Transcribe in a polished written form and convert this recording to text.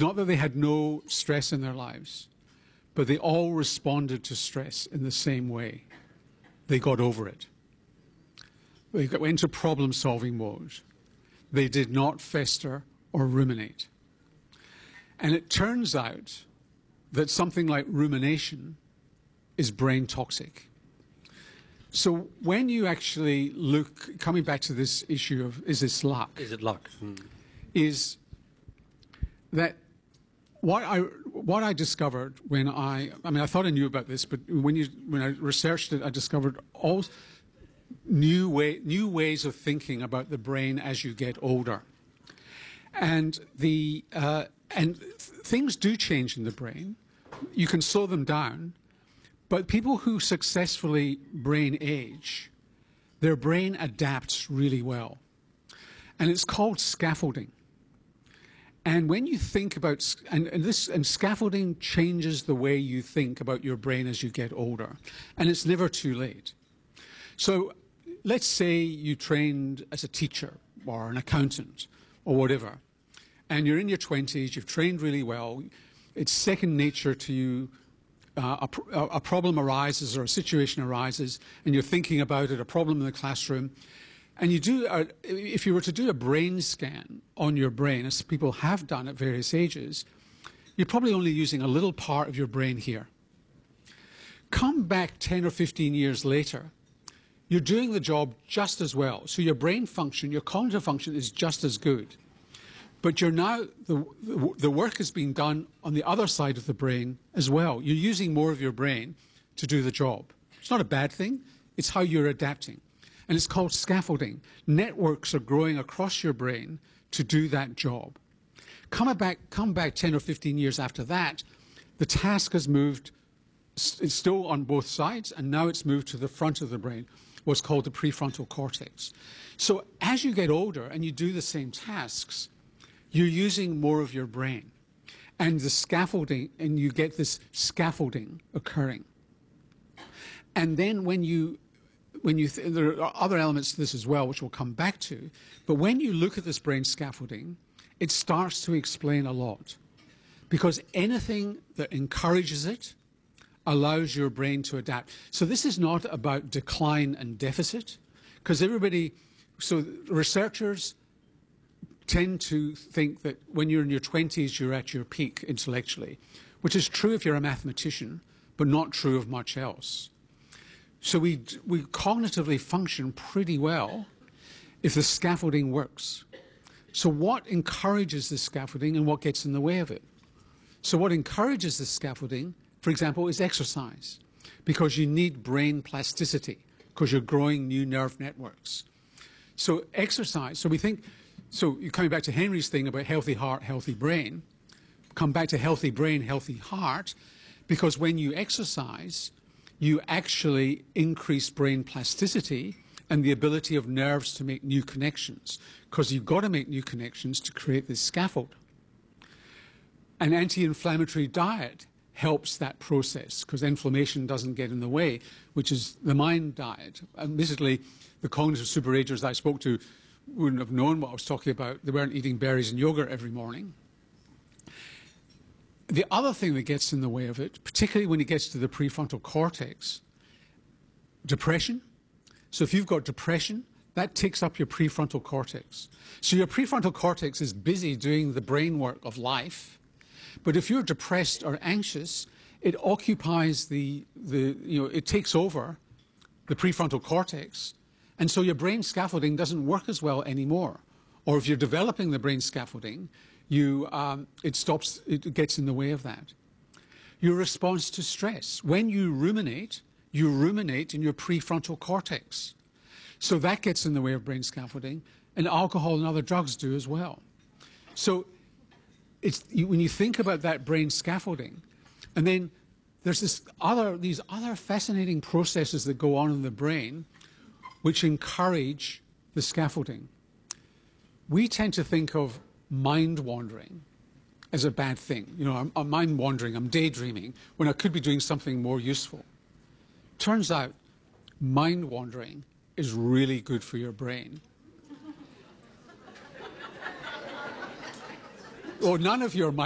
not that they had no stress in their lives, but they all responded to stress in the same way. They got over it. They went into problem-solving mode. They did not fester or ruminate. And it turns out that something like rumination is brain toxic. So when you actually look, coming back to this issue of is this luck? Is it luck? Is that what I discovered when I thought I knew about this, but when I researched it, I discovered all new ways of thinking about the brain as you get older, and things do change in the brain. You can slow them down, but people who successfully brain age, their brain adapts really well, and it's called scaffolding. And when you think about, and scaffolding changes the way you think about your brain as you get older, and it's never too late. So let's say you trained as a teacher or an accountant or whatever, and you're in your 20s, you've trained really well, it's second nature to you, a problem arises or a situation arises, and you're thinking about it, a problem in the classroom, and you do, if you were to do a brain scan on your brain, as people have done at various ages, you're probably only using a little part of your brain here. Come back 10 or 15 years later, you're doing the job just as well. So your brain function, your cognitive function is just as good. But you're now, the work is being done on the other side of the brain as well. You're using more of your brain to do the job. It's not a bad thing. It's how you're adapting. And it's called scaffolding. Networks are growing across your brain to do that job. Come back 10 or 15 years after that, the task has moved, it's still on both sides, and now it's moved to the front of the brain, what's called the prefrontal cortex. So as you get older and you do the same tasks, you're using more of your brain. And the scaffolding, and you get this scaffolding occurring. And then there are other elements to this as well, which we'll come back to, but when you look at this brain scaffolding, it starts to explain a lot. Because anything that encourages it allows your brain to adapt. So this is not about decline and deficit, because so researchers tend to think that when you're in your 20s, you're at your peak intellectually, which is true if you're a mathematician, but not true of much else. So we cognitively function pretty well if the scaffolding works. So what encourages the scaffolding and what gets in the way of it? So what encourages the scaffolding, for example, is exercise, because you need brain plasticity, because you're growing new nerve networks. So exercise, so you're coming back to Henry's thing about healthy heart, healthy brain, come back to healthy brain, healthy heart, because when you exercise, you actually increase brain plasticity and the ability of nerves to make new connections, because you've got to make new connections to create this scaffold. An anti-inflammatory diet helps that process, because inflammation doesn't get in the way, which is the MIND diet. And basically, the cognitive superagers I spoke to wouldn't have known what I was talking about. They weren't eating berries and yogurt every morning. The other thing that gets in the way of it, particularly when it gets to the prefrontal cortex, depression. So if you've got depression, that takes up your prefrontal cortex. So your prefrontal cortex is busy doing the brain work of life, but if you're depressed or anxious, it occupies it takes over the prefrontal cortex, and so your brain scaffolding doesn't work as well anymore. Or if you're developing the brain scaffolding, it gets in the way of that. Your response to stress. When you ruminate in your prefrontal cortex. So that gets in the way of brain scaffolding, and alcohol and other drugs do as well. So when you think about that brain scaffolding, and then there's these other fascinating processes that go on in the brain which encourage the scaffolding. We tend to think of mind wandering as a bad thing. You know, I'm mind wandering, I'm daydreaming, when I could be doing something more useful. Turns out, mind wandering is really good for your brain. Well, none of your mind